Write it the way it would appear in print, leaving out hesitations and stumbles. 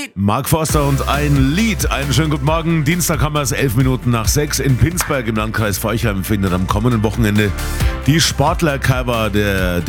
Mark Forster und ein Lied. Einen schönen guten Morgen. Dienstag haben wir es 11 Minuten nach 6 in Pinsberg im Landkreis Forchheim findet am kommenden Wochenende die Sportler-Cover der